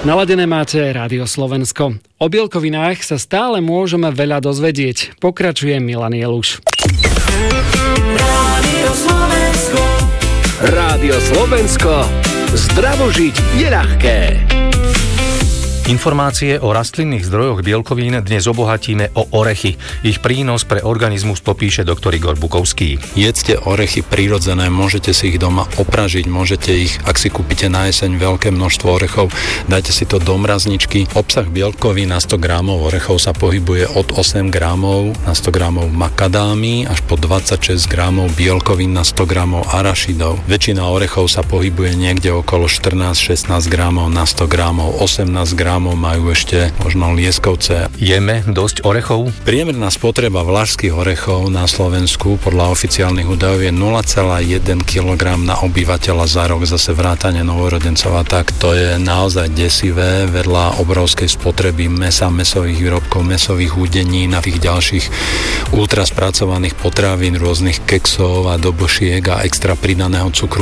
Naladené máte Rádio Slovensko. O bielkovinách sa stále môžeme veľa dozvedieť. Pokračuje Milan Jeluš. Rádio Slovensko. Rádio Slovensko. Zdravo žiť je ľahké. Informácie o rastlinných zdrojoch bielkovín dnes obohatíme o orechy. Ich prínos pre organizmus popíše doktor Igor Bukovský. Jedzte orechy prirodzené, môžete si ich doma opražiť, môžete ich, ak si kúpite na jeseň veľké množstvo orechov, dajte si to do mrazničky. Obsah bielkovín na 100 gramov orechov sa pohybuje od 8 gramov na 100 gramov makadámy až po 26 gramov bielkovín na 100 gramov arašidov. Väčšina orechov sa pohybuje niekde okolo 14-16 gramov na 100 gramov, 18 gramov majú ešte možno lieskovce. Jeme dosť orechov? Priemerná spotreba vlašských orechov na Slovensku podľa oficiálnych údajov je 0,1 kg na obyvateľa za rok, zase vrátane novorodencov, a tak to je naozaj desivé vedľa obrovskej spotreby mäsa, mäsových výrobkov, mäsových údenín a tých ďalších ultraspracovaných potravín, rôznych keksov a dobošiek a extra pridaného cukru.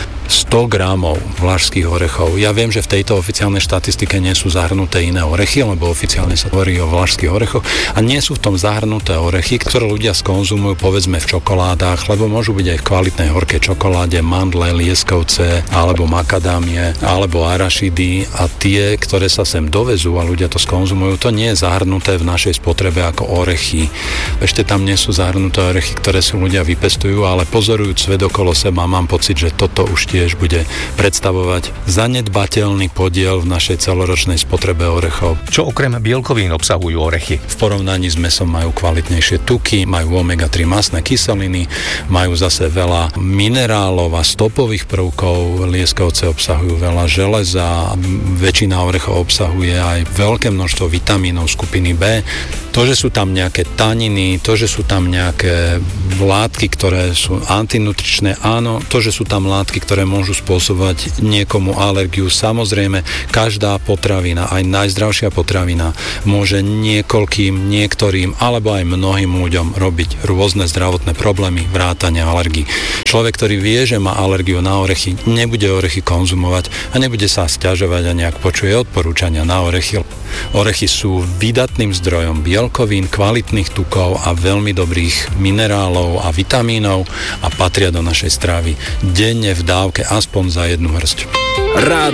100 gramov vlašských orechov. Ja viem, že v tejto oficiálnej štatistike nie sú zahrnuté iné orechy, lebo oficiálne sa hovorí o vlašských orechoch a nie sú v tom zahrnuté orechy, ktoré ľudia skonzumujú povedzme v čokoládach, lebo môžu byť aj v kvalitnej horkej čokoláde, mandle, lieskovce, alebo makadámie, alebo arašidy, a tie, ktoré sa sem dovezú a ľudia to skonzumujú, to nie je zahrnuté v našej spotrebe ako orechy. Ešte tam nie sú zahrnuté orechy, ktoré si ľudia vypestujú, ale pozorujúc svet okolo seba, mám pocit, že toto už tiež bude predstavovať zanedbateľný podiel v našej celoročnej spotrebe orechov. Čo okrem bielkovín obsahujú orechy? V porovnaní s mäsom majú kvalitnejšie tuky, majú omega-3 mastné kyseliny, majú zase veľa minerálov a stopových prvkov, lieskovce obsahujú veľa železa, väčšina orechov obsahuje aj veľké množstvo vitamínov skupiny B. To, že sú tam nejaké taniny, to, že sú tam nejaké látky, ktoré sú antinutričné, áno, to, že sú tam látky, ktoré môžu spôsobovať niekomu alergiu. Samozrejme, každá potravina, aj najzdravšia potravina, môže niektorým alebo aj mnohým ľuďom robiť rôzne zdravotné problémy, vrátane alergií. Človek, ktorý vie, že má alergiu na orechy, nebude orechy konzumovať a nebude sa sťažovať a nejak počuje odporúčania na orechy. Orechy sú vydatným zdrojom bielkovín, kvalitných tukov a veľmi dobrých minerálov a vitamínov a patria do našej stravy denne v dávke aspoň za jednu hrstť.